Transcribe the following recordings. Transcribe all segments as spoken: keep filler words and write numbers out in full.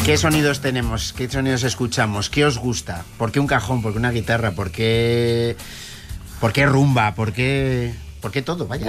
¿Qué sonidos tenemos? ¿Qué sonidos escuchamos? ¿Qué os gusta? ¿Por qué un cajón? ¿Por qué una guitarra? ¿Por qué, ¿Por qué rumba? ¿Por qué, ¿Por qué todo? Vaya.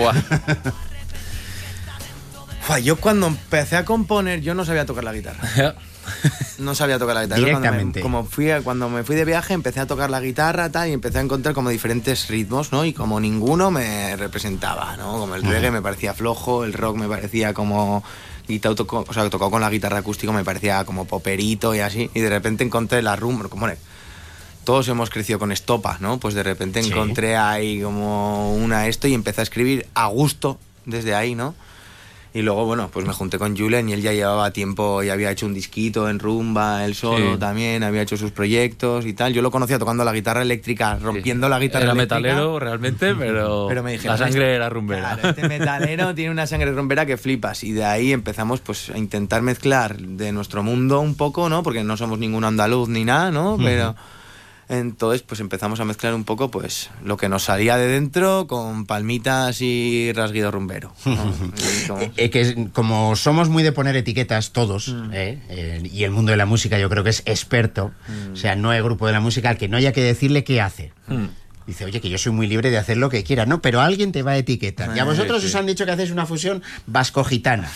Uf, yo cuando empecé a componer, yo no sabía tocar la guitarra. No sabía tocar la guitarra. Directamente. Cuando me, como fui, cuando me fui de viaje, empecé a tocar la guitarra tal, y empecé a encontrar como diferentes ritmos, ¿no? Y como ninguno me representaba, ¿no? Como el reggae me parecía flojo, el rock me parecía como... Guitarra, tocó, o sea, tocó con la guitarra acústica, me parecía como poperito y así. Y de repente encontré la rumba, como todos hemos crecido con estopa, ¿no? Pues de repente sí. encontré ahí como una esto y empecé a escribir a gusto desde ahí, ¿no? Y luego, bueno, pues me junté con Julen y él ya llevaba tiempo y había hecho un disquito en rumba, él solo sí. también, había hecho sus proyectos y tal. Yo lo conocía tocando la guitarra eléctrica, rompiendo sí. la guitarra era eléctrica. Era metalero realmente, pero, pero me dijeron, la sangre era rumbera. Claro, este metalero tiene una sangre rumbera que flipas. Y de ahí empezamos pues a intentar mezclar de nuestro mundo un poco, ¿no? Porque no somos ningún andaluz ni nada, ¿no? Pero... Uh-huh. Entonces pues empezamos a mezclar un poco pues lo que nos salía de dentro con palmitas y rasguido rumbero, ¿no? como... Eh, que como somos muy de poner etiquetas todos, mm. eh, eh, y el mundo de la música yo creo que es experto, mm. o sea, no hay grupo de la música al que no haya que decirle qué hace. Mm. Dice, oye, que yo soy muy libre de hacer lo que quiera, ¿no? Pero alguien te va a etiquetar. Y a vosotros sí. os han dicho que hacéis una fusión vasco-gitana.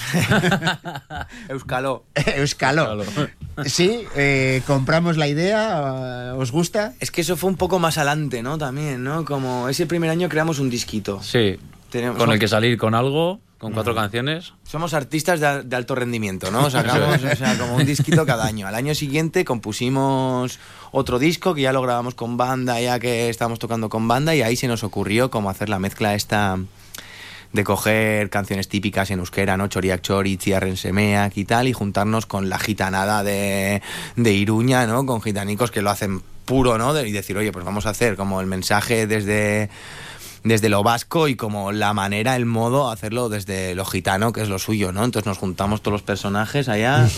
Euskalo. Euskalo. Sí, eh, compramos la idea, ¿os gusta? Es que eso fue un poco más adelante, ¿no? También, ¿no? Como ese primer año creamos un disquito. Sí, Tenemos, con el que salir con algo... Con cuatro no. canciones. Somos artistas de, de alto rendimiento, ¿no? Sacamos o sea, como un disquito cada año. Al año siguiente compusimos otro disco que ya lo grabamos con banda, ya que estábamos tocando con banda, y ahí se nos ocurrió como hacer la mezcla esta de coger canciones típicas en euskera, ¿no? Choriak Chori, Txiarren Semeak y tal, y juntarnos con la gitanada de, de Iruña, ¿no? Con gitanicos que lo hacen puro, ¿no? Y decir, oye, pues vamos a hacer como el mensaje desde... desde lo vasco y como la manera, el modo, hacerlo desde lo gitano, que es lo suyo, ¿no? Entonces nos juntamos todos los personajes allá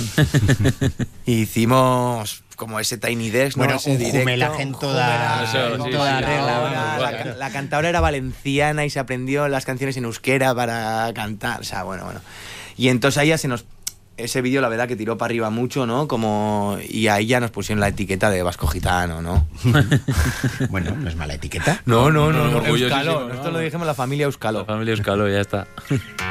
y hicimos como ese Tiny Desk, ¿no? Bueno, ese un directo, jumelaje en toda, jumelaje, en sí, toda sí, regla. La, la, la cantadora era valenciana y se aprendió las canciones en euskera para cantar, o sea, bueno, bueno. Y entonces ahí ya se nos... Ese vídeo, la verdad, que tiró para arriba mucho, ¿no? Como... Y ahí ya nos pusieron la etiqueta de vasco gitano, ¿no? Bueno, no es mala etiqueta. No, no, no. no, no, no Euskalo. Nosotros lo dijimos la familia Euskalo. La familia Euskalo, ya está.